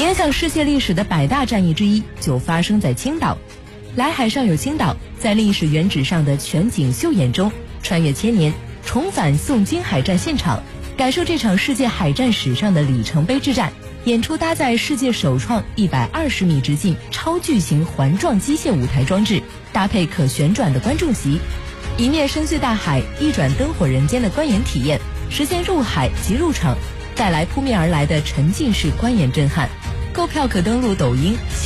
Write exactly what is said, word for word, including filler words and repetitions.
影响世界历史的百大战役之一就发生在青岛。来海上有青岛，在历史原址上的全景秀眼中，穿越千年，重返宋金海战现场，感受这场世界海战史上的里程碑之战。演出搭载世界首创一百二十米直径超巨型环状机械舞台装置，搭配可旋转的观众席，一面深邃大海，一转灯火人间的观演体验，实现入海即入场，带来扑面而来的沉浸式观演震撼。购票可登录抖音。